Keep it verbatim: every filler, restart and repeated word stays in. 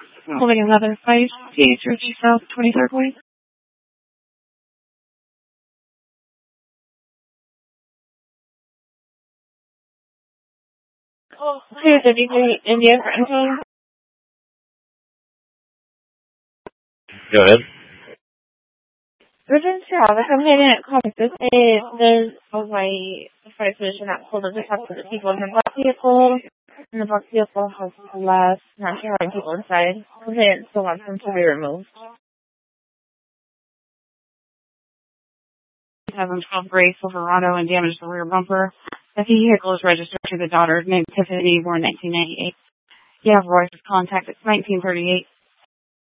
Holding another five, P H Ritchie South, twenty-third Wing. two fifty-three India for info. Go ahead. Virgin Travel, I'm heading at Caucasus. There's a white fire station that pulled up to talk to the people in the black vehicle. And the black vehicle has left, not sure how many people inside. They still want them to be removed. seven twelve Gray Silverado and damaged the rear bumper. The vehicle is registered to the daughter named Tiffany, born nineteen ninety-eight. You have Royce's contact. It's nineteen thirty-eight